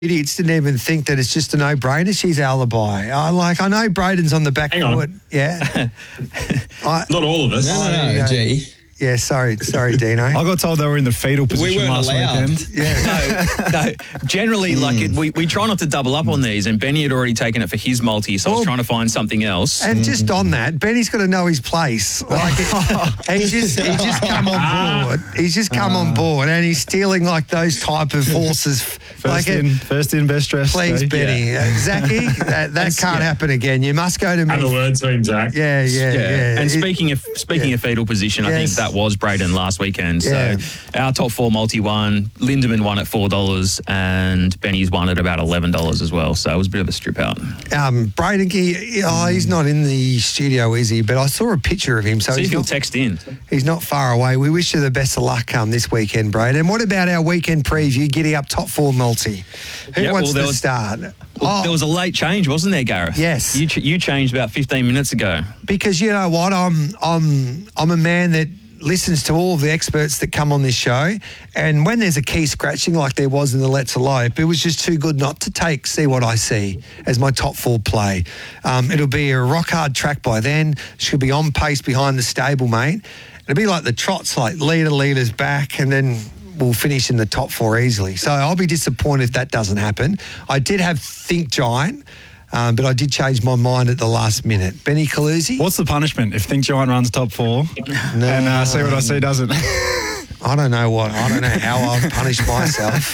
idiots didn't even think that it's just a no-brainer. She's alibi. I know Braden's on the back foot. Yeah. Not all of us. No, G. Yeah, sorry, Dino. I got told they were in the fetal position last weekend. Yeah. No, generally, we try not to double up on these, and Benny had already taken it for his multi, so I was trying to find something else. And just on that, Benny's got to know his place. He's just come on board. He's just come on board, and he's stealing like those type of horses. First in, best dressed. Please, Benny. Yeah. Zachy, that can't happen again. You must go to me. Have a word to him, Zach. Yeah. And speaking of fetal position, I think that was Braden last weekend. So our top four multi won. Lindemann won at $4, and Benny's won at about $11 as well. So it was a bit of a strip out. Braden, he's not in the studio, is he? But I saw a picture of him. So see if he'll text in. He's not far away. We wish you the best of luck this weekend, Braden. What about our weekend preview? Giddy up top four multi. Who wants to start? There was a late change, wasn't there, Gareth? Yes. You changed about 15 minutes ago. Because you know what? I'm a man that listens to all of the experts that come on this show, and when there's a key scratching like there was in the Let's Elope, it was just too good not to take See What I See as my top four play. It'll be a rock hard track by then. She'll be on pace behind the stablemate. It'll be like the trots, like leader's back, and then we'll finish in the top four easily. So I'll be disappointed if that doesn't happen. I did have Think Giant, but I did change my mind at the last minute. Benny Calusi? What's the punishment if Think Giant runs top four and See What I See doesn't? I don't know how I'll punish myself.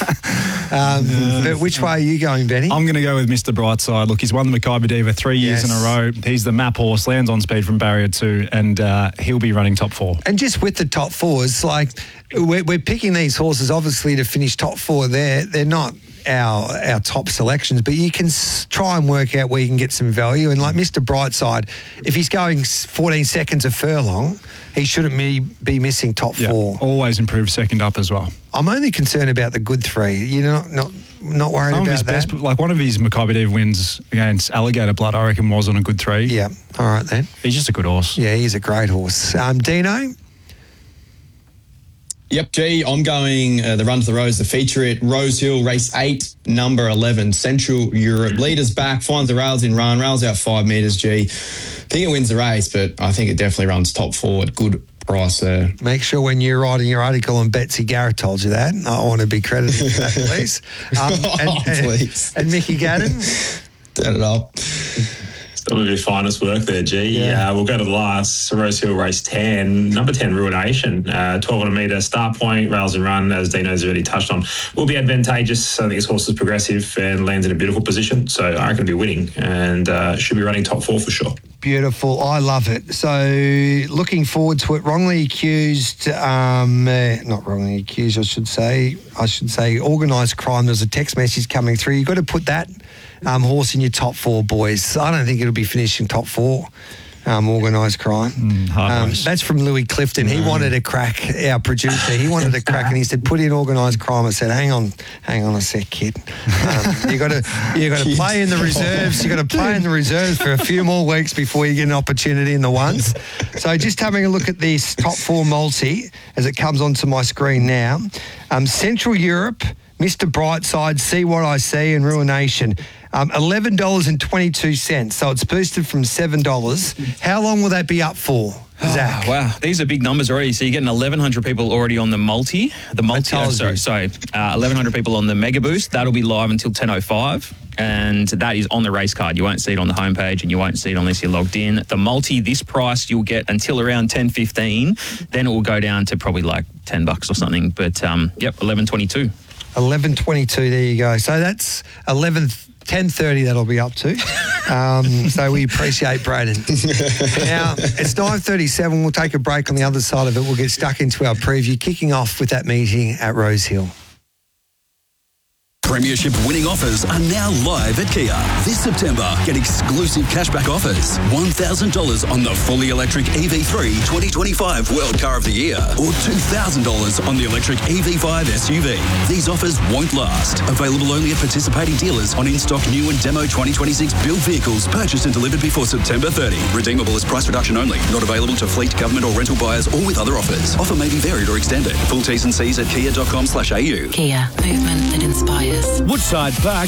But which way are you going, Benny? I'm going to go with Mr. Brightside. Look, he's won the Mackay Diva 3 years in a row. He's the map horse, lands on speed from barrier 2, and he'll be running top 4. And just with the top fours, like we're picking these horses obviously to finish top 4. They're not our top selections, but you can try and work out where you can get some value. And like Mr. Brightside, if he's going 14 seconds a furlong, he shouldn't be missing top 4. Always improve second up as well. I'm only concerned about the good 3. You're not worried about his that? Like one of his Mackay Diva wins against Alligator Blood, I reckon, was on a good 3. Yeah. All right then. He's just a good horse. Yeah, he's a great horse. Dino? Yep, G, I'm going the Run to the Rose, the feature it, Rose Hill, race 8, number 11, Central Europe. Leaders back, finds the rails in run, rails out 5 metres, G. I think it wins the race, but I think it definitely runs top 4 at good price there. Make sure when you're writing your article and Betsy Garrett told you that. I want to be credited for that, please. Please. And Mickey Gadden? Turn it up. Some of your finest work there, G. We'll go to the last, Rose Hill race 10, number 10, Ruination. 1,200 metre start point, rails and run, as Dino's already touched on. Will be advantageous. I think this horse is progressive and lands in a beautiful position. So I reckon it'll be winning and should be running top 4 for sure. Beautiful. I love it. So looking forward to it. Wrongly accused, not wrongly accused, I should say organised crime. There's a text message coming through. You've got to put that horse in your top 4, boys. I don't think it'll be finishing top 4. Organised crime. That's from Louis Clifton. He wanted a crack, our producer. He wanted a crack and he said, put in organised crime. I said, hang on a sec, kid. You got to play in the reserves. You got to play in the reserves for a few more weeks before you get an opportunity in the ones. So just having a look at this top 4 multi as it comes onto my screen now. Central Europe, Mr. Brightside, See What I See, and Ruination. $11.22, so it's boosted from $7. How long will that be up for, Zach? Wow, these are big numbers already. So you're getting 1,100 people already on the multi. 1,100 people on the Mega Boost. That'll be live until 10:05. And that is on the race card. You won't see it on the homepage and you won't see it unless you're logged in. The multi, this price you'll get until around 10:15. Then it will go down to probably like $10 or something. But, $11.22. $11.22, there you go. So that's 10:30 that'll be up to. So we appreciate Braden. Now, it's 9:37. We'll take a break on the other side of it. We'll get stuck into our preview, kicking off with that meeting at Rose Hill. Premiership winning offers are now live at Kia. This September, get exclusive cashback offers. $1,000 on the fully electric EV3 2025 World Car of the Year or $2,000 on the electric EV5 SUV. These offers won't last. Available only at participating dealers on in-stock new and demo 2026 built vehicles purchased and delivered before September 30. Redeemable as price reduction only. Not available to fleet, government or rental buyers or with other offers. Offer may be varied or extended. Full T's and C's at kia.com/au. Kia, movement that inspires. Australia's. Woodside Park